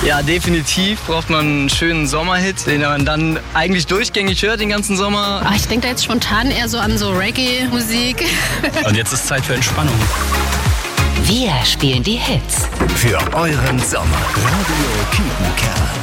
Ja, definitiv braucht man einen schönen Sommerhit, den man dann eigentlich durchgängig hört den ganzen Sommer. Ich denke da jetzt spontan eher so an so Reggae-Musik. Und jetzt ist Zeit für Entspannung. Wir spielen die Hits. Für euren Sommer. Radio Kiepenkerl.